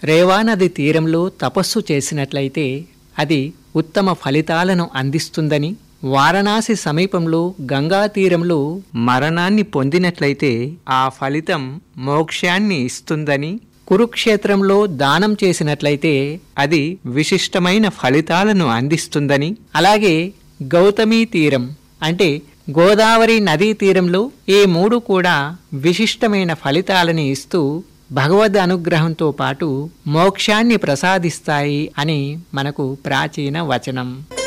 రేవానది తీరంలో తపస్సు చేసినట్లయితే అది ఉత్తమ ఫలితాలను అందిస్తుందని, వారణాసి సమీపంలో గంగా తీరంలో మరణాన్ని పొందినట్లయితే ఆ ఫలితం మోక్షాన్ని ఇస్తుందని, కురుక్షేత్రంలో దానం చేసినట్లయితే అది విశిష్టమైన ఫలితాలను అందిస్తుందని, అలాగే గౌతమీ తీరం అంటే గోదావరి నదీ తీరంలో ఈ మూడు కూడా విశిష్టమైన ఫలితాలని ఇస్తూ భగవద్ అనుగ్రహంతో పాటు మోక్షాన్ని ప్రసాదిస్తాయి అని మనకు ప్రాచీన వచనం.